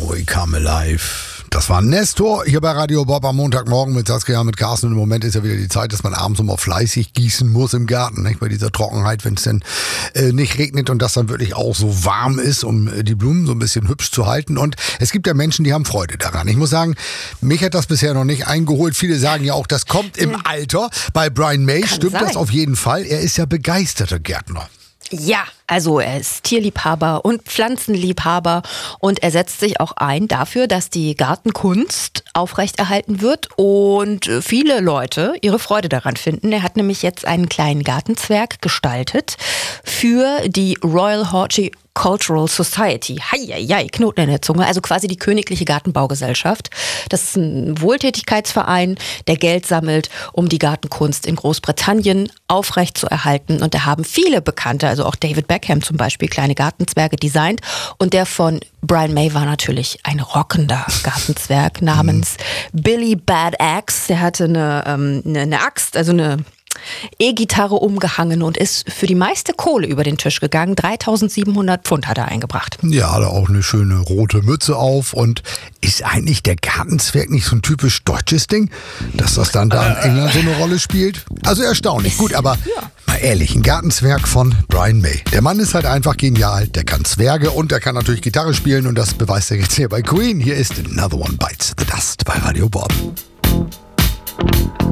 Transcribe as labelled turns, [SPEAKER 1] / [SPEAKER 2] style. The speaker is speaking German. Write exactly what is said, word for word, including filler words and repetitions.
[SPEAKER 1] We Come Alive. Das war Nestor hier bei Radio Bob am Montagmorgen mit Saskia, mit Carsten. Und im Moment ist ja wieder die Zeit, dass man abends immer fleißig gießen muss im Garten, nicht? Bei dieser Trockenheit, wenn es denn äh, nicht regnet und das dann wirklich auch so warm ist, um äh, die Blumen so ein bisschen hübsch zu halten. Und es gibt ja Menschen, die haben Freude daran. Ich muss sagen, mich hat das bisher noch nicht eingeholt. Viele sagen ja auch, das kommt im Alter. Bei Brian May
[SPEAKER 2] Kann
[SPEAKER 1] stimmt
[SPEAKER 2] sein.
[SPEAKER 1] das auf jeden Fall. Er ist ja begeisterter Gärtner.
[SPEAKER 2] Ja, also er ist Tierliebhaber und Pflanzenliebhaber und er setzt sich auch ein dafür, dass die Gartenkunst aufrechterhalten wird und viele Leute ihre Freude daran finden. Er hat nämlich jetzt einen kleinen Gartenzwerg gestaltet für die Royal Horticultural Society. Heieiei, Knoten in der Zunge. Also quasi die Königliche Gartenbaugesellschaft. Das ist ein Wohltätigkeitsverein, der Geld sammelt, um die Gartenkunst in Großbritannien aufrechtzuerhalten. Und da haben viele Bekannte, also auch David Beckham zum Beispiel, kleine Gartenzwerge designt. Und der von Brian May war natürlich ein rockender Gartenzwerg namens Billy Bad Axe. Der hatte eine, ähm, eine, eine Axt, also eine E-Gitarre umgehangen und ist für die meiste Kohle über den Tisch gegangen. dreitausendsiebenhundert Pfund hat er eingebracht.
[SPEAKER 1] Ja, hat er auch eine schöne rote Mütze auf. Und ist eigentlich der Gartenzwerg nicht so ein typisch deutsches Ding, dass das dann da in England so eine Rolle spielt? Also erstaunlich. Gut, aber mal ehrlich, ein Gartenzwerg von Brian May. Der Mann ist halt einfach genial. Der kann Zwerge und der kann natürlich Gitarre spielen. Und das beweist er jetzt hier bei Queen. Hier ist Another One Bites the Dust bei Radio Bob.